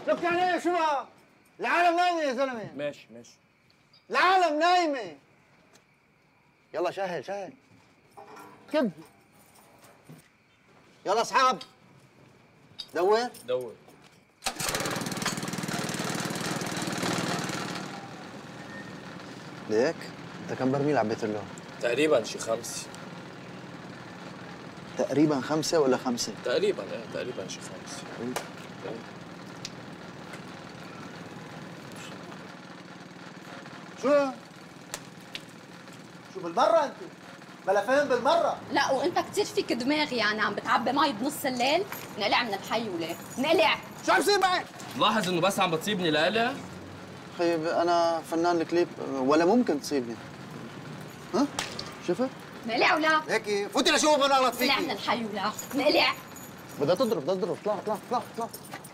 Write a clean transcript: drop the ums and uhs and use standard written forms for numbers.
لك يعني ايه شو بقى؟ العالم نايمه يا زلمه. ماشي ماشي. العالم نايمه. يلا شهل شهل. كب. يلا اصحاب. دور. دور. ليك؟ انت كم برميل عبيت له؟ تقريبا شي 5. تقريبا 5 ولا 5؟ تقريبا تقريبا شي 5. شو؟ شو بالمرة انت؟ بلا فهم بالمرة. لا وانت كثير فيك دماغ، يعني عم بتعبي مي بنص الليل. نقلع من الحي وليه؟ نقلع. شو عم يصير معك؟ ملاحظ انه بس عم بتصيبني لقلع؟ خيب انا فنان الكليب ولا ممكن تصيبني. ها؟ شفت؟ نقلع ولا؟ هيك فوتي لشوف انا غلط فيكي. نقلع من الحي ولا؟ نقلع. بدها تضرب اطلع اطلع اطلع اطلع.